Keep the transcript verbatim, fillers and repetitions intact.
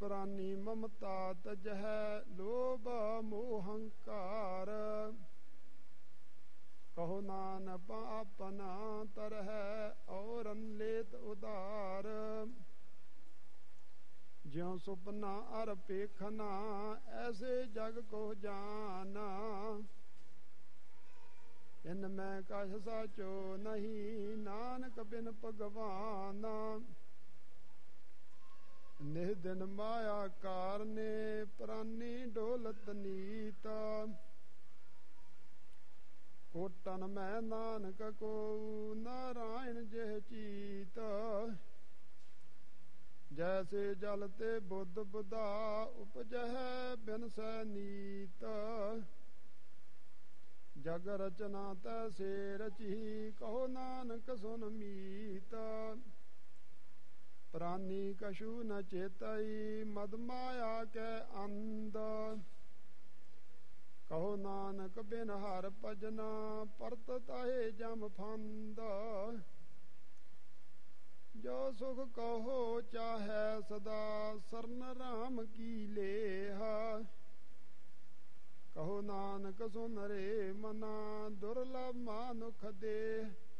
ਪ੍ਰਾਨੀ ਮਮਤਾ ਤਜਹਿ, ਲੋਭ ਮੋਹ ਹੰਕਾਰ। ਕਹੋ ਨਾਨਕ ਆਪਨਾ ਤਰਹਿ, ਔਰਨ ਲੇਤ ਉਧਾਰ। ਜਿਉ ਸੁਪਨਾ ਅਰ ਪੇਖਨਾ, ਐਸੇ ਜਗ ਕੋ ਜਾਨਾ। ਇਨ ਮੈਂ ਕਛ ਸਾਚੋ ਨਹੀਂ, ਨਾਨਕ ਬਿਨ ਭਗਵਾਨ। ਨਿਹ ਦਿਨ ਮਾਇਆ ਕਾਰਨੇ, ਪ੍ਰਾਨੀ ਡੋਲਤ ਨੀਤ। ਕੋਟਨ ਮੈਂ ਨਾਨਕ ਕੋ, ਨਾਰਾਇਣ ਜਿਹ ਚੀਤ। ਜੈਸੇ ਜਲ ਤੇ ਬੁੱਧ ਬੁਧਾ, ਉਪਜਹਿ ਬਿਨਸੈ ਨੀਤ। ਜਗ ਰਚਨਾ ਤੈਸੇ ਰਚੀ, ਕਹੋ ਨਾਨਕ ਸੁਨ ਮੀਤ। ਪ੍ਰਾਨੀ ਕਛੂ ਨ ਚੇਤਈ, ਮਦ ਮਾਇਆ ਕੈ ਅੰਧ। ਕਹੋ ਨਾਨਕ ਬਿਨ ਹਰਿ ਭਜਨਾ, ਪਰਤ ਤਾਹੇ ਜਮ ਫੰਦ। ਜੋ ਸੁਖ ਕਹੋ ਚਾਹੈ ਸਦਾ, ਸਰਨ ਰਾਮ ਕੀ ਲੇਹਾ। ਕਹੋ ਨਾਨਕ ਸੁਨ ਰੇ ਮਨਾ, ਦੁਰਲਭ ਮਾਨੁਖ ਦੇਹ।